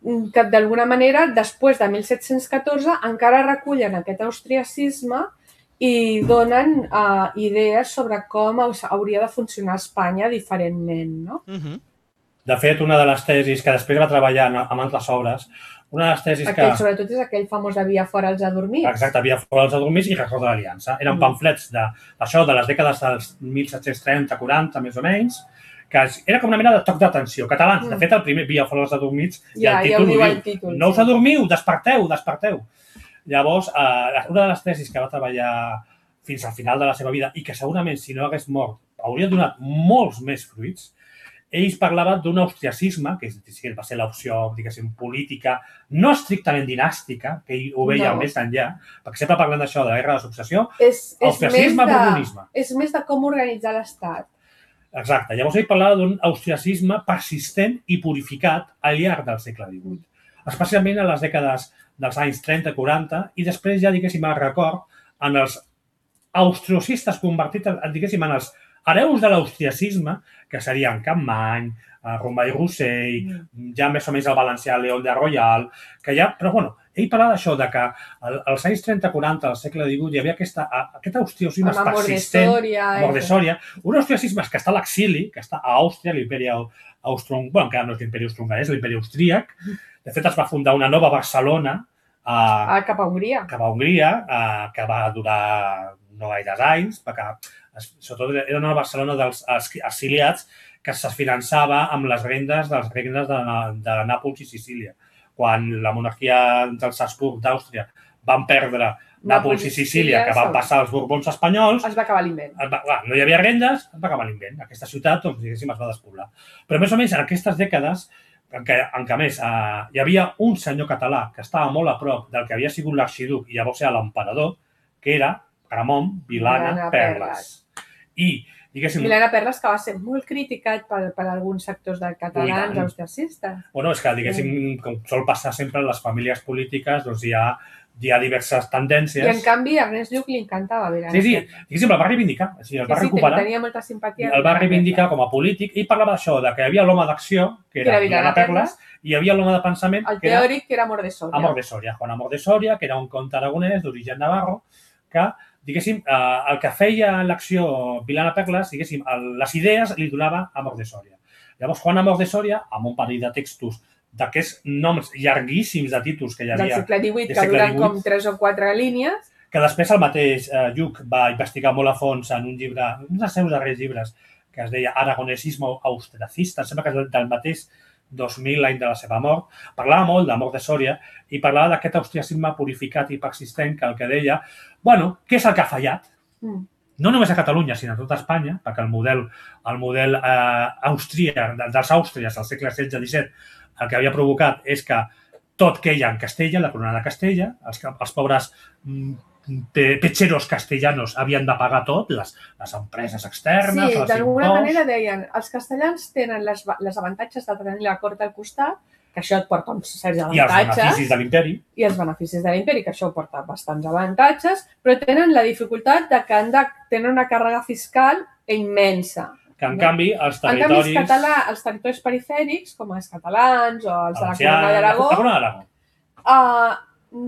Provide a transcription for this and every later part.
que d'alguna manera, després de 1714, encara recullen aquest austriacisme i donen idees sobre com hauria de funcionar Espanya diferentment, no? De fet, una de les tesis que després va treballar amb altres obres, una de les tesis que... Sobretot és aquell famós de Via fora els adormits. Exacte, Via fora els adormits i Record de l'Aliança. Eren pamflets d'això, de les dècades dels 1730-40, més o menys, que era com una mena de toc d'atenció. Catalans, de fet, el primer Via fora els adormits, i el títol ho diu. No us adormiu, desperteu, desperteu. Llavors, una de les tesis que va treballar fins al final de la seva vida i que segurament, si no hagués mort, hauria donat molts més fruits, ells parlaven d'un austriacisme, que va ser l'opció, diguéssim, política, no estrictament dinàstica, que ell ho veia més enllà, perquè sempre parlant d'això, de la guerra de successió, austriacisme, borbonisme. És més de com organitzar l'Estat. Exacte. Llavors ell parlava d'un austriacisme persistent i purificat al llarg del segle XVIII, especialment a les dècades dels anys 30-40 i després ja, diguéssim, el record en els austriocistes convertits, diguéssim, en els hereus de l'austriacisme, que serien Capmany, Rombay Rossell, ja més o menys el valencià León de Royal, que ja... Però, bueno, ell parlava d'això, de que als anys 30-40, al segle XVIII, hi havia aquest austriacisme persistent, mort de Sòria, un austriacisme que està a l'exili, que està a Àustria, l'imperi austro-hongarès, bueno, encara no és l'imperi austro-hongarès, l'imperi austríac. De fet, es va fundar una nova Barcelona cap a Hongria, que va durar no gaires anys, perquè sobretot era una Barcelona dels exiliats que es finançava amb les rendes dels regnes de Nàpols i Sicília. Quan la monarquia dels Habsburg d'Àustria van perdre Nàpols i Sicília, que van passar als Borbons espanyols... Es va acabar l'invent. No hi havia rendes, es va acabar l'invent. Aquesta ciutat, doncs, diguéssim, es va despoblar. Però més o menys en aquestes dècades, en què a més hi havia un senyor català que estava molt a prop del que havia sigut l'arxiduc i llavors era l'emperador, que era Ramon Vilana Perles. I, diguéssim... Vilana Perles, que va ser molt criticat per alguns sectors de catalans austriacistes. Bueno, és que, diguéssim, com sol passar sempre en les famílies polítiques, doncs hi ha diverses tendències. I, en canvi, a Ernest Lluch li encantava Vilana Perles. Sí, diguéssim, el va reivindicar. El va recuperar. Tenia molta simpatia. El va reivindicar com a polític i parlava d'això, que hi havia l'home d'acció, que era Vilana Perles, i hi havia l'home de pensament, el teòric, que era Amor de Sòria. Amor de Sòria. Juan Amor de Sòria, que era un conte aragonès d'origen navarro, que diguéssim, el que feia l'acció Vilana Perles, diguéssim, les idees li donava Amor de Sòria. Llavors, Juan Amor de Sòria, amb un parell de textos d'aquests noms llarguíssims de títols que hi havia... Del segle XVIII, que duren com 3 o 4 línies. Que després el mateix Lluch va investigar molt a fons en un llibre, un dels seus darrers llibres, que es deia Aragonesisme austracista, sembla que és del mateix 2000, l'any de la seva mort, parlava molt d'Amor de Sòria i parlava d'aquest austriacisme purificat i persistent que el que deia, bueno, què és el que ha fallat? No només a Catalunya, sinó a tota Espanya, perquè el model austríac dels Àustries al segle XVI-XVII el que havia provocat és que tot queia en Castella, la corona de Castella, els pobres petxeros castellanos havien de pagar tot, les empreses externes, sí, d'alguna manera deien, els castellans tenen les avantatges de tenir la cort al costat, que això et porta uns certs avantatges. I els beneficis de l'imperi. I els beneficis de l'imperi, que això porta bastants avantatges, però tenen la dificultat de que tenen una càrrega fiscal immensa. Que en canvi els territoris... En canvi els territoris perifèrics, com els catalans o els de la Corona d'Aragó,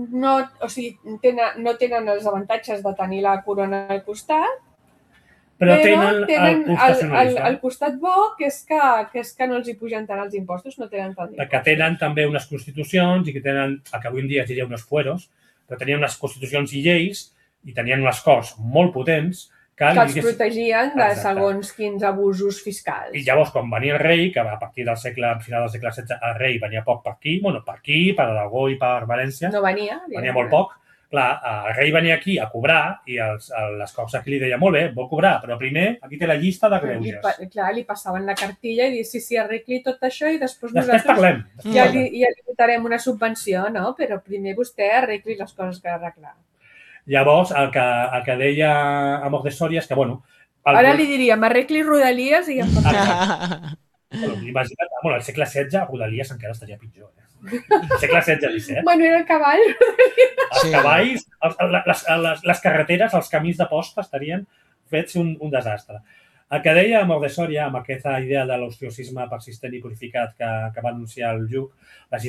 no tenen els avantatges de tenir la corona al costat, però tenen el costat bo, que és que no els hi pugen tant els impostos, no tenen tant d'impostos. Perquè tenen també unes constitucions i que tenen, el que avui en dia es diria unes fueros, però tenien unes constitucions i lleis i tenien unes corts molt potents que els protegien de segons quins abusos fiscals. I llavors, quan venia el rei, que a partir del final del segle XVI, el rei venia poc per aquí, per Aragó i per València. No venia. Venia molt poc. Clar, el rei venia aquí a cobrar i les corts aquí li deien, molt bé, vol cobrar, però primer aquí té la llista de greuges. Clar, li passaven la cartilla i diuen, sí, arregli tot això i després nosaltres parlem. Ja li votarem una subvenció, no? Però primer vostè arregli les coses que ha d'arreglar. Llavors, el que deia Amor de Sòria és que, bueno... Ara li diríem, arregli Rodalies i... Imagina't, al segle XVI, Rodalies encara estaria pitjor. Segle XVI-XVII. Bueno, era el cavall. Els cavalls, les carreteres, els camins de posta estarien fets un desastre. El que deia Amor de Sòria, amb aquesta idea de l'austriacisme persistent i purificat que va anunciar el Lluch,